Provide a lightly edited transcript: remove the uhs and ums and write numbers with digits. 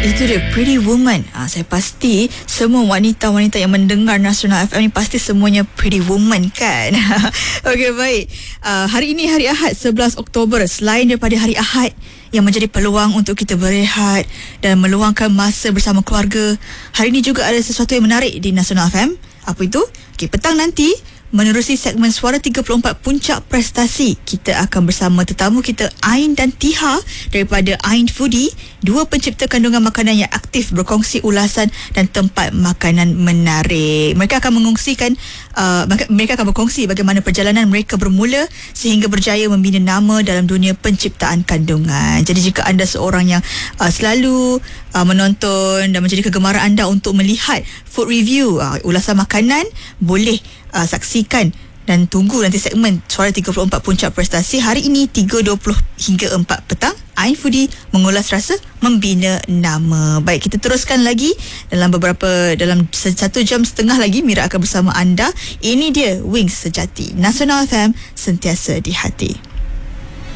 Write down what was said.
Itu dia, Pretty Woman. Saya pasti semua wanita-wanita yang mendengar Nasional FM ni pasti semuanya Pretty Woman kan? Okey, baik. Hari ini hari Ahad 11 Oktober. Selain daripada hari Ahad yang menjadi peluang untuk kita berehat dan meluangkan masa bersama keluarga, hari ini juga ada sesuatu yang menarik di Nasional FM. Apa itu? Okey, petang nanti menerusi segmen Suara 34 Puncak Prestasi, kita akan bersama tetamu kita Ain dan Tiha daripada Ain Foodie, dua pencipta kandungan makanan yang aktif berkongsi ulasan dan tempat makanan menarik. Mereka akan berkongsi bagaimana perjalanan mereka bermula sehingga berjaya membina nama dalam dunia penciptaan kandungan. Jadi jika anda seorang yang selalu menonton dan menjadi kegemaran anda untuk melihat food review, ulasan makanan, boleh saksikan dan tunggu nanti segmen Suara 34 Puncak Prestasi hari ini 3.20 hingga 4 petang. Ain Foodie mengulas rasa, membina nama. Baik, kita teruskan lagi dalam 1 jam setengah lagi. Mira akan bersama anda. Ini dia Wings Sejati. Nasional FM, sentiasa di hati.